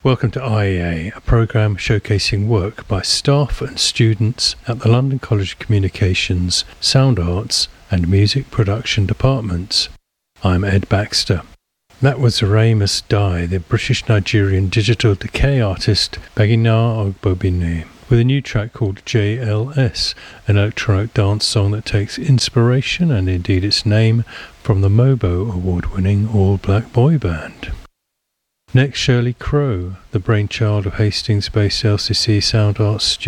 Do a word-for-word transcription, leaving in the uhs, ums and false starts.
Welcome to I E A, a programme showcasing work by staff and students at the London College of Communications, Sound Arts and Music Production departments. I'm Ed Baxter. That was Ramus Dai, the British-Nigerian digital decay artist Begina Ogbobine, with a new track called J L S, an electronic dance song that takes inspiration, and indeed its name, from the MOBO award-winning all-black boy band. Next, Shirley Crow, the brainchild of Hastings-based L C C Sound Arts